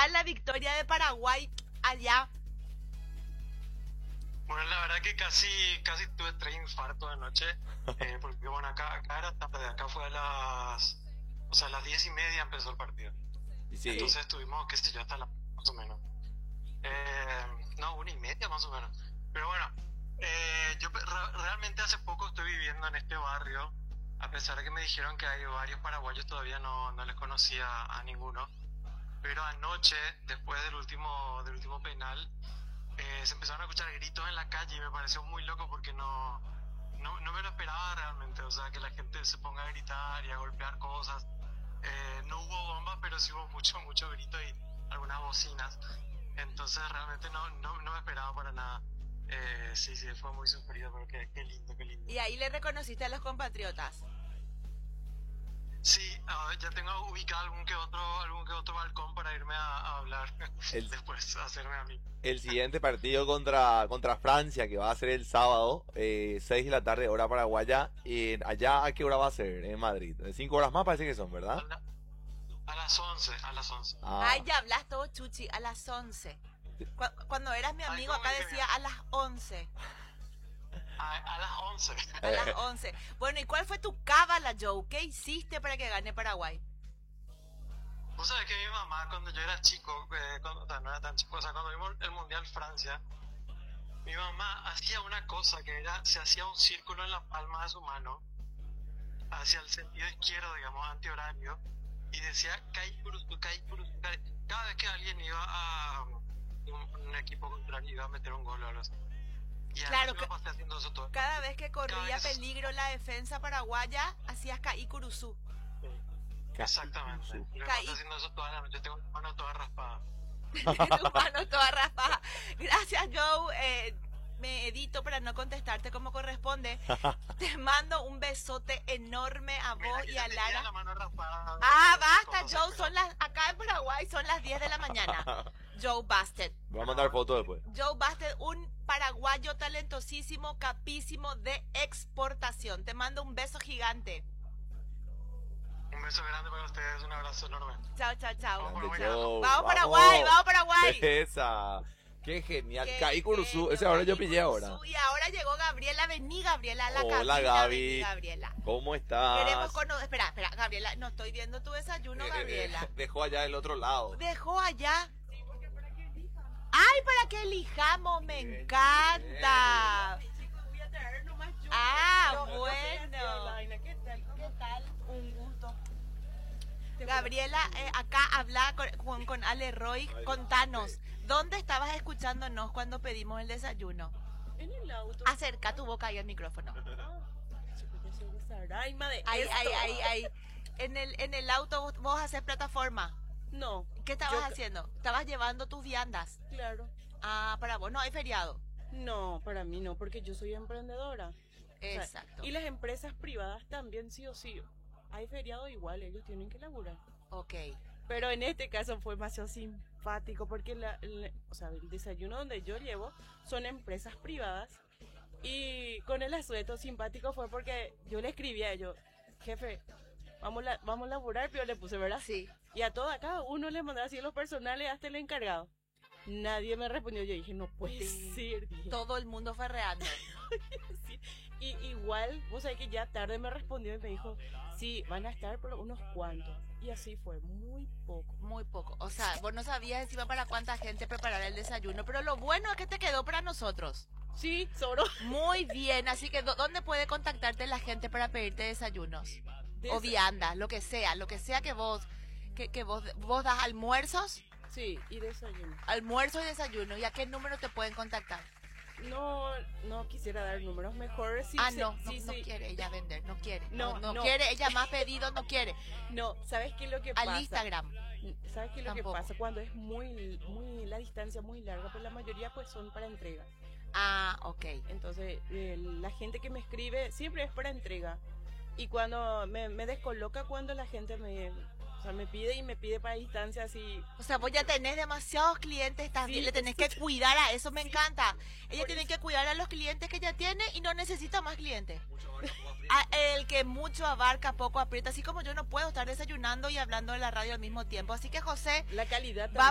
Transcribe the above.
tal la victoria de Paraguay allá? Bueno, la verdad que casi tuve 3 infartos de noche, porque bueno, acá era tarde, acá fue a las 10:30 empezó el partido. Sí. Entonces estuvimos, qué sé yo, hasta más o menos. No, 1:30 más o menos. Pero bueno, yo realmente hace poco estoy viviendo en este barrio, a pesar de que me dijeron que hay varios paraguayos, todavía no les conocía a ninguno. Pero anoche, después del último penal, se empezaron a escuchar gritos en la calle y me pareció muy loco porque no me lo esperaba realmente. O sea, que la gente se ponga a gritar y a golpear cosas. No hubo bombas, pero sí hubo mucho grito y algunas bocinas. Entonces realmente no me esperaba para nada. Sí, fue muy sufrido, pero qué lindo. Y ahí le reconociste a los compatriotas. Sí, ya tengo ubicado algún que otro balcón para irme a hablar después, a hacerme amigo. El siguiente partido contra Francia, que va a ser el sábado, 6 de la tarde, hora paraguaya. Allá, ¿a qué hora va a ser? En Madrid. 5 horas más parece que son, ¿verdad? A las 11. Ah. Ay, ya hablas todo, Chuchi, a las 11. Cuando eras mi amigo acá decía a las 11. A las 11. A las 11. Bueno, ¿y cuál fue tu cábala, Joe? ¿Qué hiciste para que gane Paraguay? Vos sabés que mi mamá, cuando yo era chico, no era tan chico, o sea, cuando vimos el Mundial Francia, mi mamá hacía una cosa que era, se hacía un círculo en la palma de su mano, hacia el sentido izquierdo, digamos, antihorario, y decía, Kai Kurusu, Kai Kurusu, Kai. Cada vez que alguien iba a un equipo contrario, iba a meter un gol o algo así. Y claro, me pasé haciendo eso todo. Cada vez que corría peligro la defensa paraguaya, hacías Kai Kurusu. Exactamente. Yo estoy haciendo eso toda la noche, tengo la mano toda raspada. Tu mano toda raspada. Gracias, Joe. Me edito para no contestarte como corresponde. Te mando un besote enorme a vos y a Lara. La mano raspada, Basta, Joe. Acá en Paraguay son las 10 de la mañana. Joe Bastet. Voy a mandar fotos después. Joe Bastet, un paraguayo talentosísimo, capísimo de exportación. Te mando un beso gigante. Un beso grande para ustedes, un abrazo enorme. Chao. Vamos Paraguay. Esa. Qué genial. Kai Kurusu, ese ahora yo pillé ahora. Y ahora llegó Gabriela. Vení, Gabriela, a la cabina. Hola, Gaby. Vení, Gabriela. ¿Cómo estás? Espera, Gabriela, no estoy viendo tu desayuno, Gabriela. Dejó allá del otro lado. Dejó allá. Sí, porque para que elijan. Ay, para que elijamos, me encanta. Voy a traer nomás yo. Bueno. ¿Qué tal? Un gusto. Gabriela, acá habla con Ale Roy. Contanos, ¿dónde estabas escuchándonos cuando pedimos el desayuno? En el auto. Acerca tu boca ahí al micrófono. Ahí. En el auto vos haces plataforma. No. ¿Qué estabas haciendo? ¿Estabas llevando tus viandas? Claro. Para vos no hay feriado. No, para mí no, porque yo soy emprendedora. Exacto. O sea, y las empresas privadas también sí o sí. Hay feriado igual, ellos tienen que laburar. Ok. Pero en este caso fue demasiado simpático porque el desayuno donde yo llevo son empresas privadas y con el asueto simpático fue porque yo le escribí a ellos, jefe, vamos a laburar, pero le puse, ¿verdad? Sí. Y a cada uno le mandaba así los personales hasta el encargado. Nadie me respondió, yo dije, no puede ser. Dije. Todo el mundo ferreando. Sí. Y igual, vos sabés que ya tarde me respondió y me dijo, sí, van a estar pero unos cuantos. Y así fue, muy poco. O sea, vos no sabías encima para cuánta gente preparar el desayuno, pero lo bueno es que te quedó para nosotros. Sí, solo. Muy bien, así que ¿dónde puede contactarte la gente para pedirte desayunos? O viandas, lo que sea que vos das almuerzos. Sí, y desayuno. Almuerzo y desayuno. ¿Y a qué número te pueden contactar? No quisiera dar números, mejor sí. No quiere ella vender, no quiere. No quiere, ella más pedido no quiere. No, ¿sabes qué es lo que pasa? Al Instagram. ¿Sabes qué es lo que pasa? Cuando es muy la distancia muy larga, pues la mayoría pues son para entrega. Ok. Entonces, la gente que me escribe siempre es para entrega. Y cuando me descoloca cuando la gente me pide para distancia así. O sea, vos ya tenés demasiados clientes, le tenés que cuidar a eso, me encanta. Ella tiene que cuidar a los clientes que ya tiene y no necesita más clientes. El que mucho abarca, poco aprieta, así como yo no puedo estar desayunando y hablando de la radio al mismo tiempo. Así que, José, la calidad